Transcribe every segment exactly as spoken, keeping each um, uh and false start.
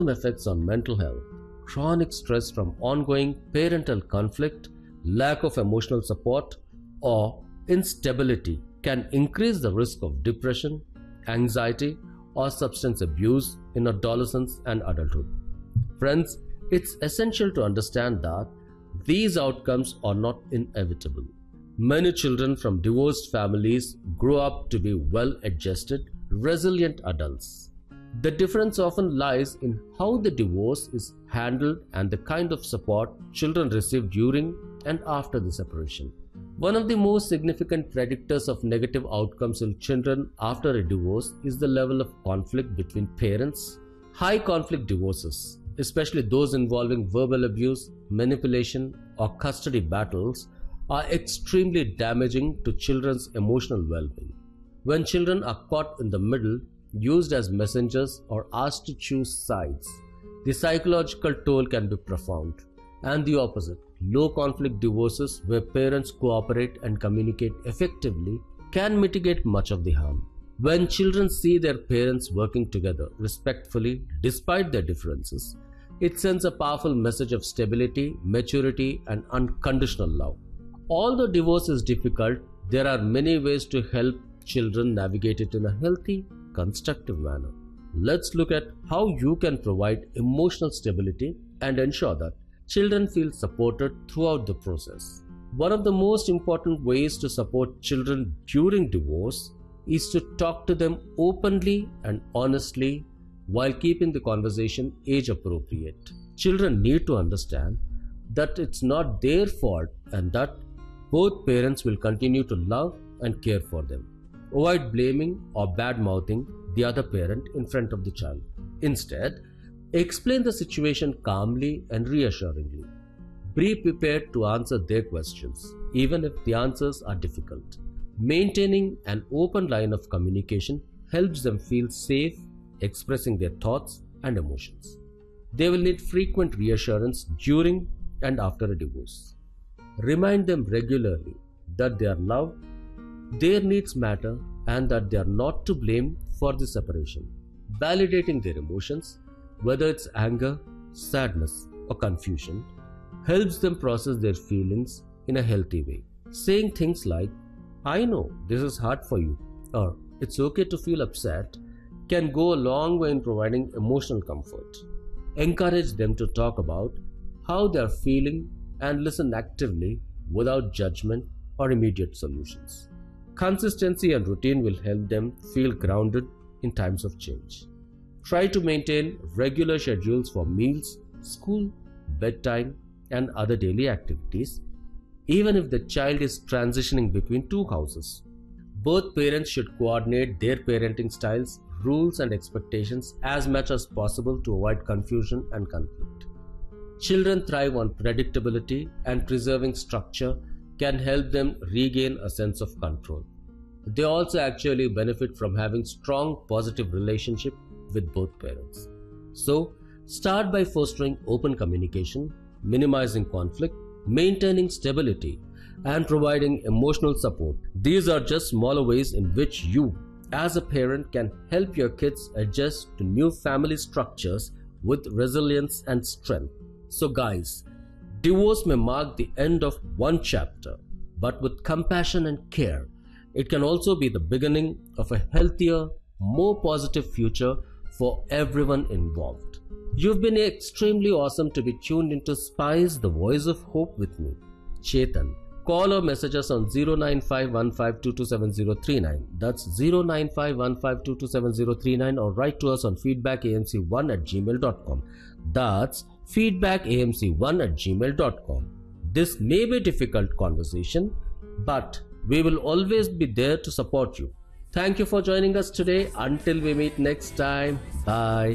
effects on mental health. Chronic stress from ongoing parental conflict, lack of emotional support, or instability can increase the risk of depression, anxiety, or substance abuse in adolescence and adulthood. Friends, it's essential to understand that these outcomes are not inevitable. Many children from divorced families grow up to be well-adjusted, resilient adults. The difference often lies in how the divorce is handled and the kind of support children receive during and after the separation. One of the most significant predictors of negative outcomes in children after a divorce is the level of conflict between parents. High conflict divorces, especially those involving verbal abuse, manipulation, or custody battles, are extremely damaging to children's emotional well-being. When children are caught in the middle, used as messengers, or asked to choose sides, the psychological toll can be profound. And the opposite, low conflict divorces where parents cooperate and communicate effectively can mitigate much of the harm. When children see their parents working together respectfully despite their differences, it sends a powerful message of stability, maturity, and unconditional love. Although divorce is difficult, there are many ways to help children navigate it in a healthy, constructive manner. Let's look at how you can provide emotional stability and ensure that children feel supported throughout the process. One of the most important ways to support children during divorce is to talk to them openly and honestly while keeping the conversation age appropriate. Children need to understand that it's not their fault and that both parents will continue to love and care for them. Avoid blaming or bad-mouthing the other parent in front of the child. Instead, explain the situation calmly and reassuringly. Be prepared to answer their questions, even if the answers are difficult. Maintaining an open line of communication helps them feel safe expressing their thoughts and emotions. They will need frequent reassurance during and after a divorce. Remind them regularly that they are loved, their needs matter, and that they are not to blame for the separation. Validating their emotions, whether it's anger, sadness, or confusion, helps them process their feelings in a healthy way. Saying things like, "I know this is hard for you," or "It's okay to feel upset," can go a long way in providing emotional comfort. Encourage them to talk about how they are feeling and listen actively without judgment or immediate solutions. Consistency and routine will help them feel grounded in times of change. Try to maintain regular schedules for meals, school, bedtime, and other daily activities, even if the child is transitioning between two houses. Both parents should coordinate their parenting styles, rules, and expectations as much as possible to avoid confusion and conflict. Children thrive on predictability, and preserving structure can help them regain a sense of control. They also actually benefit from having strong, positive relationship with both parents. So, start by fostering open communication, minimizing conflict, maintaining stability, and providing emotional support. These are just smaller ways in which you, as a parent, can help your kids adjust to new family structures with resilience and strength. So guys, divorce may mark the end of one chapter, but with compassion and care, it can also be the beginning of a healthier, more positive future for everyone involved. You've been extremely awesome to be tuned into Spice, the voice of hope with me, Chetan. Call or message us on zero nine five one five two two seven zero three nine. That's zero nine five one five two two seven zero three nine, or write to us on feedback a m c one at gmail dot com. That's feedback a m c one at gmail dot com. This may be a difficult conversation, but we will always be there to support you. Thank you for joining us today. Until we meet next time, bye.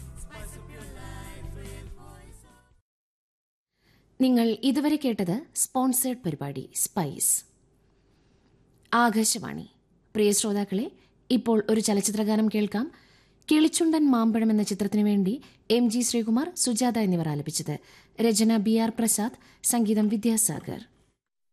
നിങ്ങൾ ഇതുവരെ കേട്ടത് sponsored പരിപാടി spice. Akashvani. പ്രിയ ശ്രോതാക്കളെ, ഇപ്പോൾ ഒരു ചലച്ചിത്രഗാനം കേൾക്കാം. കിളിച്ചുണ്ടൻ മാമ്പഴം എന്ന ചിത്രത്തിനു വേണ്ടി എം ജി ശ്രീകുമാർ, സുജാത എന്നിവർ ആലപിച്ചത്. രചന ബി ആർ പ്രസാദ്, സംഗീതം വിദ്യാസാഗർ.